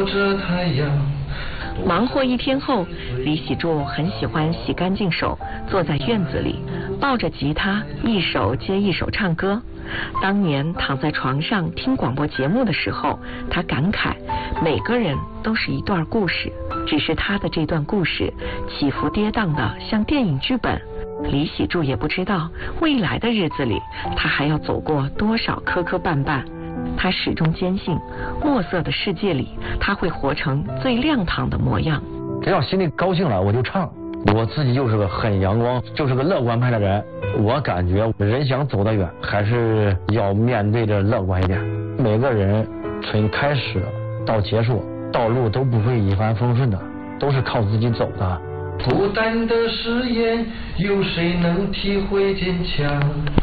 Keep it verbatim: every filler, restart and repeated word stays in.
着太阳。 忙活一天后，李喜柱很喜欢洗干净手，坐在院子里，抱着吉他，一首接一首唱歌。当年躺在床上听广播节目的时候，他感慨，每个人都是一段故事，只是他的这段故事起伏跌宕的像电影剧本。李喜柱也不知道未来的日子里，他还要走过多少磕磕绊绊。他始终坚信，墨色的世界里，他会活成最亮堂的模样。 只要心里高兴了，我就唱。我自己就是个很阳光，就是个乐观派的人。我感觉人想走得远，还是要面对着乐观一点。每个人从开始到结束，道路都不会一帆风顺的，都是靠自己走的。 孤单的誓言，有谁能体会坚强？